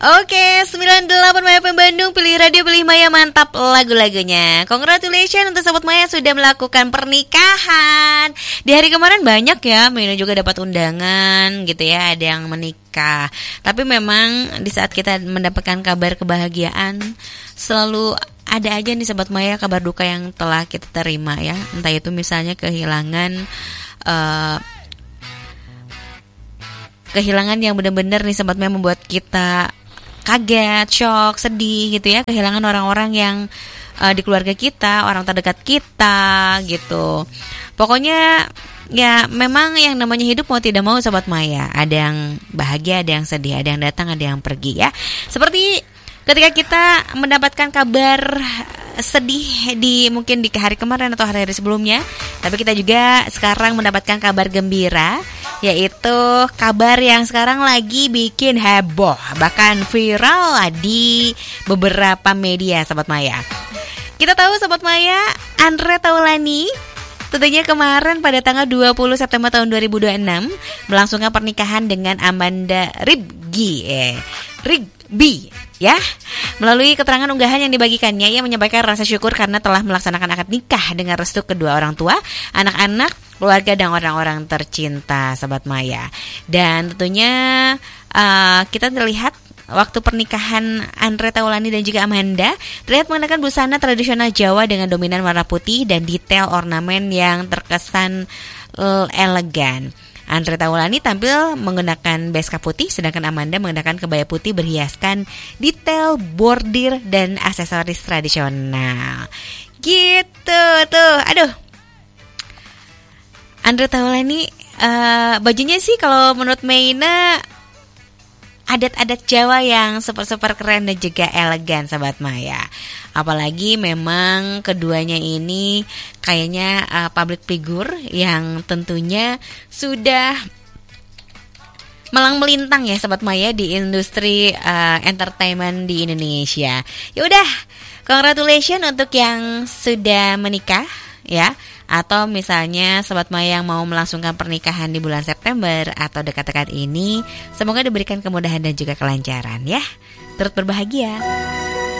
Oke, 98 Maya FM Bandung, pilih radio, pilih Maya, mantap lagu-lagunya. Congratulations untuk Sobat Maya sudah melakukan pernikahan. Di hari kemarin banyak ya, Maya juga dapat undangan gitu ya, ada yang menikah. Tapi memang di saat kita mendapatkan kabar kebahagiaan, selalu ada aja nih Sobat Maya kabar duka yang telah kita terima ya. Entah itu misalnya kehilangan yang benar-benar nih Sobat Maya membuat kita kaget, shock, sedih gitu ya. Kehilangan orang-orang yang di keluarga kita, orang terdekat kita gitu. Pokoknya ya memang yang namanya hidup mau tidak mau Sobat Maya, ada yang bahagia, ada yang sedih, ada yang datang, ada yang pergi ya. Seperti ketika kita mendapatkan kabar sedih mungkin di hari kemarin atau hari-hari sebelumnya, tapi kita juga sekarang mendapatkan kabar gembira, yaitu kabar yang sekarang lagi bikin heboh, bahkan viral di beberapa media Sobat Maya. Kita tahu Sobat Maya, Andre Taulany tentunya kemarin pada tanggal 20 September tahun 2026 melangsungkan pernikahan dengan Amanda Rigby ya. Melalui keterangan unggahan yang dibagikannya, ia menyampaikan rasa syukur karena telah melaksanakan akad nikah dengan restu kedua orang tua, anak-anak, keluarga dan orang-orang tercinta Sobat Maya. Dan tentunya kita terlihat waktu pernikahan Andre Taulany dan juga Amanda terlihat mengenakan busana tradisional Jawa dengan dominan warna putih dan detail ornamen yang terkesan elegan. Andre Taulany tampil menggunakan beskap putih, sedangkan Amanda menggunakan kebaya putih berhiaskan detail bordir dan aksesoris tradisional. Gitu tuh, aduh. Andre Taulany bajunya sih kalau menurut Meina adat-adat Jawa yang super-super keren dan juga elegan Sobat Maya. Apalagi memang keduanya ini kayaknya public figure yang tentunya sudah malang melintang ya Sobat Maya di industri entertainment di Indonesia. Ya udah, congratulations untuk yang sudah menikah ya. Atau misalnya Sobat Maya yang mau melangsungkan pernikahan di bulan September atau dekat-dekat ini, semoga diberikan kemudahan dan juga kelancaran ya. Turut berbahagia.